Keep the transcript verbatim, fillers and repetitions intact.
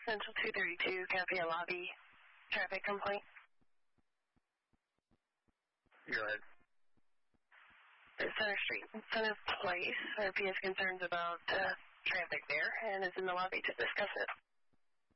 Central two thirty-two, Cafe Lobby, traffic complaint. Go ahead. Center Street, Center Place. R P has concerns about uh, traffic there and is in the lobby to discuss it.